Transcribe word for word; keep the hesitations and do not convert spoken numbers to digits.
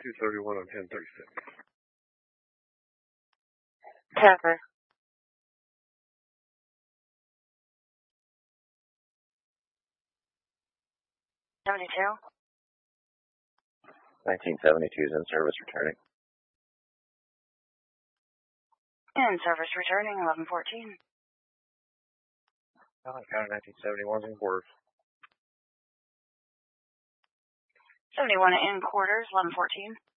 two thirty-one on ten thirty-six. Tucker. seventy-two. nineteen seventy-two is in service returning. In service returning, eleven fourteen. Allen County nineteen seventy-one in quarters. seventy-one in quarters, eleven fourteen.